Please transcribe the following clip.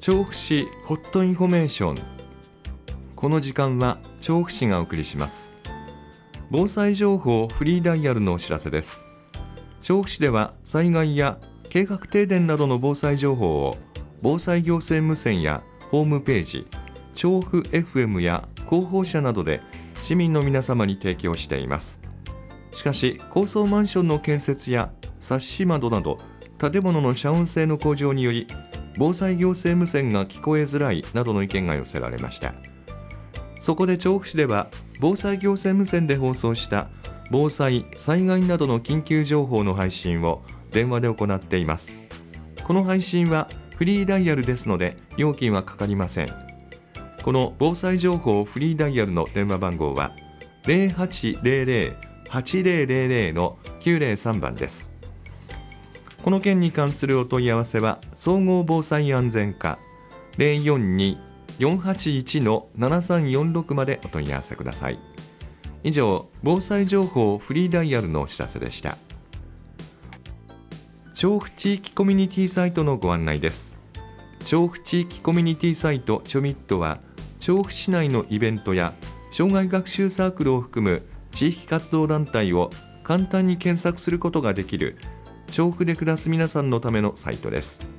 調布市ホットインフォメーション。この時間は調布市がお送りします。防災情報フリーダイヤルのお知らせです。調布市では災害や計画停電などの防災情報を防災行政無線やホームページ、調布 FM や広報車などで市民の皆様に提供しています。しかし高層マンションの建設やサッシ窓など建物の遮音性の向上により防災行政無線が聞こえづらいなどの意見が寄せられました。そこで調布市では防災行政無線で放送した防災・災害などの緊急情報の配信を電話で行っています。この配信はフリーダイヤルですので料金はかかりません。この防災情報フリーダイヤルの電話番号は 0800-8000-903 番です。この件に関するお問い合わせは総合防災安全課 042-481-7346 までお問い合わせください。以上、防災情報フリーダイヤルのお知らせでした。調布地域コミュニティサイトのご案内です。調布地域コミュニティサイトチョミットは調布市内のイベントや障害学習サークルを含む地域活動団体を簡単に検索することができる調布で暮らす皆さんのためのサイトです。